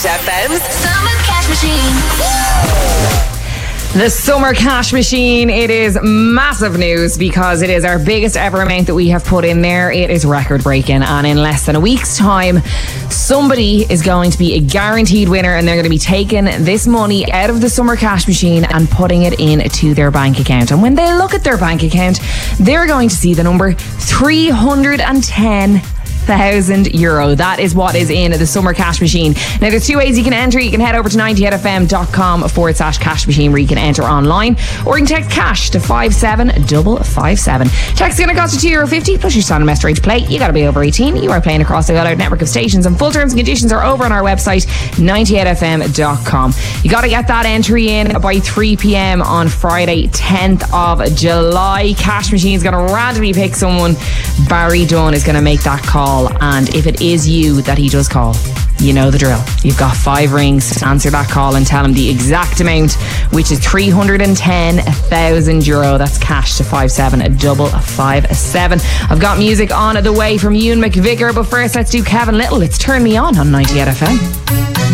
FM's Summer Cash Machine. The Summer Cash Machine, it is massive news because it is our biggest ever amount that we have put in there. It is record breaking, and in less than a week's time somebody is going to be a guaranteed winner, and they're going to be taking this money out of the Summer Cash Machine and putting it into their bank account. And when they look at their bank account, they're going to see the number €310,000. That is what is in the Summer Cash Machine. Now, there's two ways you can enter. You can head over to 98fm.com/cash machine, where you can enter online, or you can text cash to 57557. Text is going to cost you €2.50 plus your standard message to play. You got to be over 18. You are playing across the all-out network of stations, and full terms and conditions are over on our website 98fm.com. You got to get that entry in by 3 p.m. on Friday 10th of July. Cash Machine is going to randomly pick someone. Barry Dunn is going to make that call, and if it is you that he does call, you know the drill. You've got 5 rings to answer that call and tell him the exact amount, which is €310,000. That's cash to 57557. I've got music on the way from Ewan McVicker, but first let's do Kevin Little. It's Turn Me On 98FM.